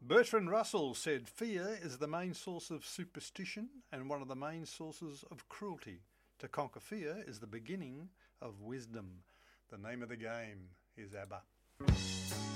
Bertrand Russell said fear is the main source of superstition and one of the main sources of cruelty. To conquer fear is the beginning of wisdom. The name of the game is ABBA.